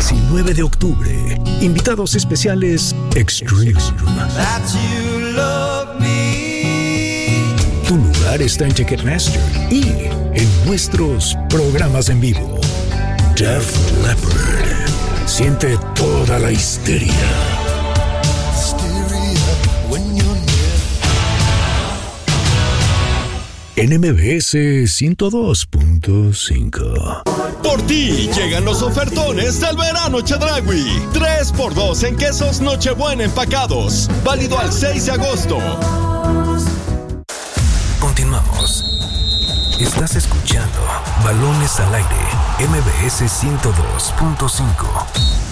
19 de octubre. Invitados especiales Extreme. Tu lugar está en Ticketmaster y en nuestros programas en vivo. Def Leppard. Siente toda la histeria. En MBS 102.5. Por ti llegan los ofertones del verano Chedraui. 3x2 en quesos Nochebuena empacados. Válido al 6 de agosto. Continuamos. Estás escuchando Balones al Aire. MBS 102.5.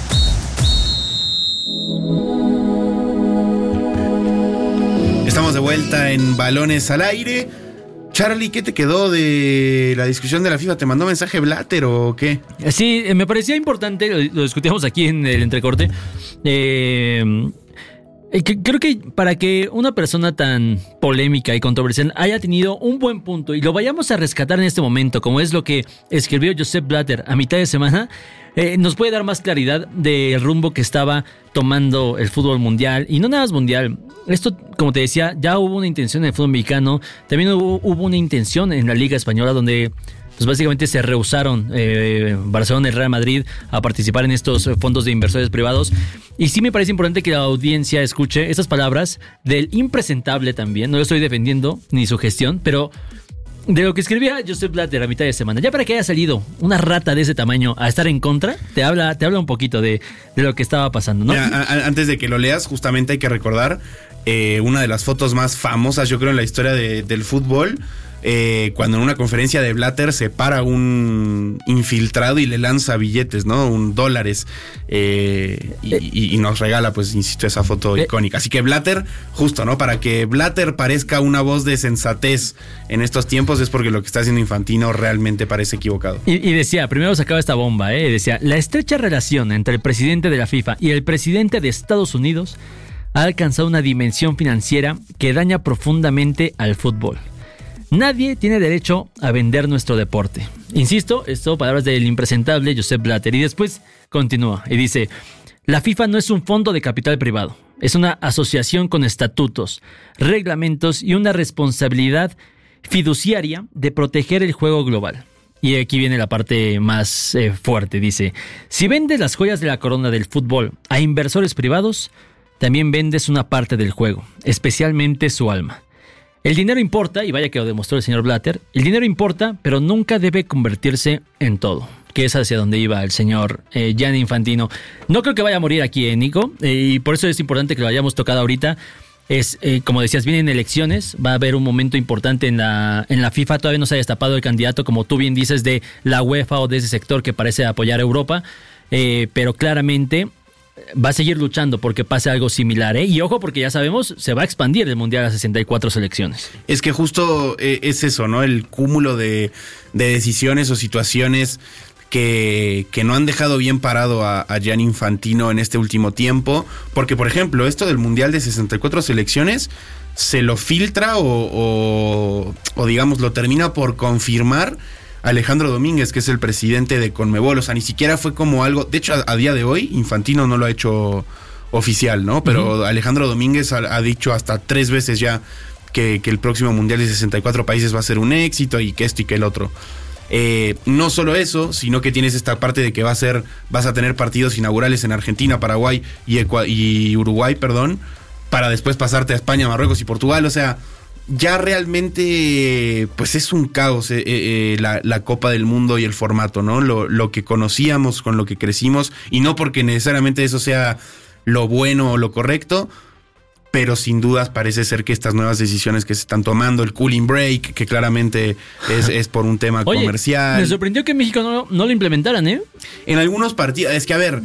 Estamos de vuelta en Balones al Aire. Charlie, ¿qué te quedó de la discusión de la FIFA? ¿Te mandó mensaje Blatter o qué? Sí, me parecía importante, lo discutíamos aquí en el entrecorte. Creo que para que una persona tan polémica y controversial haya tenido un buen punto y lo vayamos a rescatar en este momento, como es lo que escribió Josep Blatter a mitad de semana, nos puede dar más claridad del rumbo que estaba tomando el fútbol mundial. Y no nada más mundial. Esto, como te decía, ya hubo una intención en el fútbol mexicano. También hubo una intención en la Liga Española donde pues básicamente se rehusaron Barcelona y Real Madrid a participar en estos fondos de inversores privados. Y sí me parece importante que la audiencia escuche estas palabras del impresentable también. No lo estoy defendiendo ni su gestión, pero de lo que escribía Josep Blatter a mitad de semana. Ya para que haya salido una rata de ese tamaño a estar en contra, te habla un poquito de lo que estaba pasando, ¿no? Mira, antes de que lo leas, justamente hay que recordar una de las fotos más famosas, yo creo, en la historia del fútbol. Cuando en una conferencia de Blatter se para un infiltrado y le lanza billetes, ¿no? $1. Y nos regala, pues, insisto, esa foto icónica. Así que Blatter, justo, ¿no? Para que Blatter parezca una voz de sensatez en estos tiempos es porque lo que está haciendo Infantino realmente parece equivocado. Y decía, primero sacaba esta bomba, decía, la estrecha relación entre el presidente de la FIFA y el presidente de Estados Unidos ha alcanzado una dimensión financiera que daña profundamente al fútbol. Nadie tiene derecho a vender nuestro deporte. Insisto, esto palabras del impresentable Josep Blatter. Y después continúa y dice, la FIFA no es un fondo de capital privado. Es una asociación con estatutos, reglamentos y una responsabilidad fiduciaria de proteger el juego global. Y aquí viene la parte más fuerte. Dice, si vendes las joyas de la corona del fútbol a inversores privados, también vendes una parte del juego, especialmente su alma. El dinero importa, y vaya que lo demostró el señor Blatter, el dinero importa, pero nunca debe convertirse en todo, que es hacia donde iba el señor Gianni Infantino. No creo que vaya a morir aquí, Nico, y por eso es importante que lo hayamos tocado ahorita. Es, como decías, vienen elecciones, va a haber un momento importante en la FIFA, todavía no se ha destapado el candidato, como tú bien dices, de la UEFA o de ese sector que parece apoyar a Europa, pero claramente va a seguir luchando porque pase algo similar, y ojo, porque ya sabemos, se va a expandir el Mundial a 64 selecciones. Es que justo es eso, ¿no? El cúmulo de decisiones o situaciones que no han dejado bien parado a Gianni Infantino en este último tiempo, porque por ejemplo, esto del Mundial de 64 selecciones se lo filtra o digamos lo termina por confirmar Alejandro Domínguez, que es el presidente de Conmebol. O sea, ni siquiera fue como algo, de hecho a día de hoy Infantino no lo ha hecho oficial, ¿no? Pero Alejandro Domínguez ha dicho hasta 3 veces ya que el próximo Mundial de 64 países va a ser un éxito y que esto y que el otro. No solo eso, sino que tienes esta parte de que vas a tener partidos inaugurales en Argentina, Paraguay y Uruguay, para después pasarte a España, Marruecos y Portugal. O sea, ya realmente pues es un caos la Copa del Mundo y el formato, ¿no? Lo que conocíamos, con lo que crecimos, y no porque necesariamente eso sea lo bueno o lo correcto, pero sin dudas parece ser que estas nuevas decisiones que se están tomando, el cooling break, que claramente es por un tema comercial. Me sorprendió que en México no lo implementaran, ¿eh? En algunos partidos, es que a ver,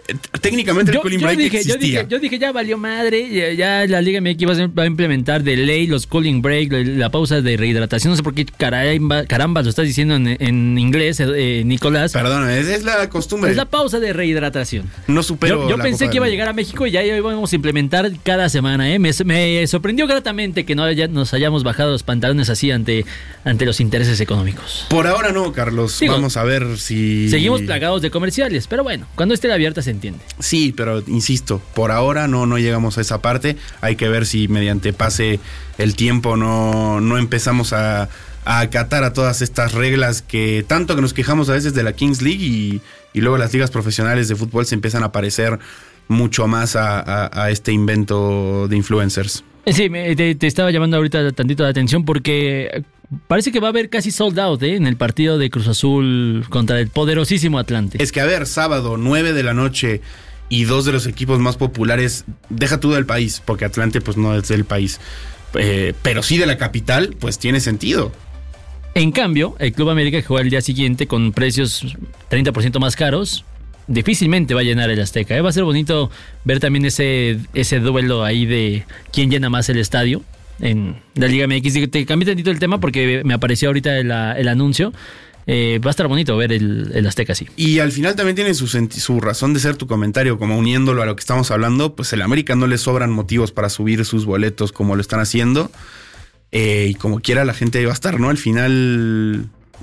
Técnicamente el cooling break existía. Yo dije, ya valió madre, ya la Liga MX va a implementar de ley los cooling break, la pausa de rehidratación. No sé por qué caramba lo estás diciendo en inglés, Nicolás. Perdón, es la costumbre. Es la pausa de rehidratación. No supero. Yo pensé que iba a llegar a México y ya íbamos a implementar cada semana. Me sorprendió gratamente que nos hayamos bajado los pantalones así ante los intereses económicos. Por ahora no, Carlos. Vamos a ver si... Seguimos plagados de comerciales, pero bueno, cuando esté abierta se entiende. Sí, pero insisto, por ahora no llegamos a esa parte. Hay que ver si mediante pase el tiempo no empezamos a acatar a todas estas reglas que tanto que nos quejamos a veces de la Kings League y luego las ligas profesionales de fútbol se empiezan a parecer mucho más a este invento de influencers. Sí, te estaba llamando ahorita tantito la atención porque parece que va a haber casi sold out en el partido de Cruz Azul contra el poderosísimo Atlante. Es que, a ver, sábado, 9 de la noche y dos de los equipos más populares, deja tú del país, porque Atlante pues no es del país, pero sí de la capital, pues tiene sentido. En cambio, el Club América, que juega el día siguiente con precios 30% más caros, difícilmente va a llenar el Azteca. Va a ser bonito ver también ese duelo ahí de quién llena más el estadio en la Liga MX. Te cambié tantito el tema porque me apareció ahorita el anuncio. Va a estar bonito ver el Azteca así. Y al final también tiene su razón de ser tu comentario, como uniéndolo a lo que estamos hablando, pues el América no le sobran motivos para subir sus boletos como lo están haciendo. Y como quiera la gente ahí va a estar, ¿no? Al final...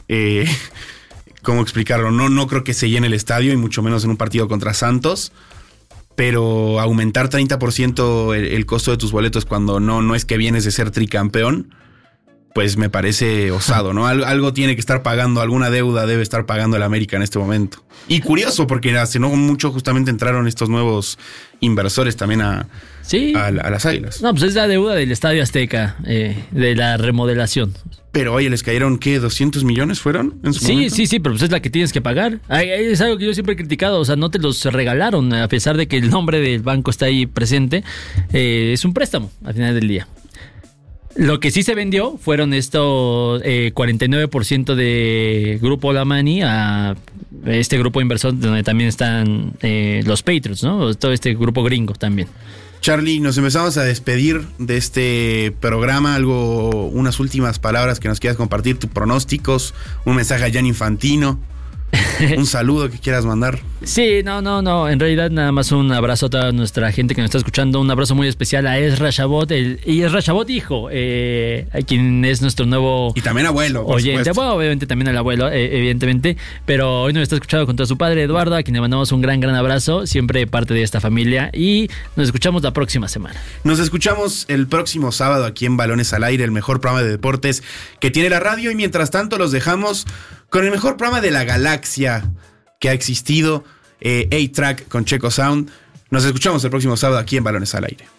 ¿Cómo explicarlo? No creo que se llene el estadio y mucho menos en un partido contra Santos, pero aumentar 30% el costo de tus boletos cuando no es que vienes de ser tricampeón, pues me parece osado, ¿no? Algo tiene que estar pagando, alguna deuda debe estar pagando el América en este momento. Y curioso, porque hace no mucho justamente entraron estos nuevos inversores también a las Águilas. No, pues es la deuda del Estadio Azteca, de la remodelación. Pero oye, ¿les cayeron qué? ¿200 millones fueron en su momento? Sí, pero pues es la que tienes que pagar. Es algo que yo siempre he criticado, o sea, no te los regalaron, a pesar de que el nombre del banco está ahí presente. Es un préstamo al final del día. Lo que sí se vendió fueron estos 49% de Grupo Lamani a este grupo inversor donde también están los Patriots, ¿no? Todo este grupo gringo también. Charlie, nos empezamos a despedir de este programa. Unas últimas palabras que nos quieras compartir, tus pronósticos, un mensaje a Gianni Infantino. Un saludo que quieras mandar. Sí, no. En realidad nada más un abrazo a toda nuestra gente que nos está escuchando. Un abrazo muy especial a Ezra Chabot, y Ezra Chabot hijo, a quien es nuestro nuevo... Y también abuelo, por oyente. Bueno, obviamente también al abuelo, evidentemente. Pero hoy nos está escuchando junto a su padre Eduardo, a quien le mandamos un gran abrazo. Siempre parte de esta familia. Y nos escuchamos la próxima semana. Nos escuchamos el próximo sábado aquí en Balones al Aire, el mejor programa de deportes que tiene la radio. Y mientras tanto los dejamos con el mejor programa de la galaxia que ha existido, A-Track con Checo Sound. Nos escuchamos el próximo sábado aquí en Balones al Aire.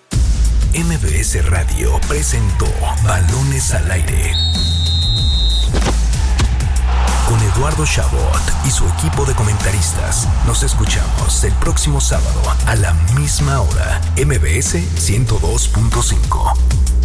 MBS Radio presentó Balones al Aire con Eduardo Chabot y su equipo de comentaristas. Nos escuchamos el próximo sábado a la misma hora. MBS 102.5.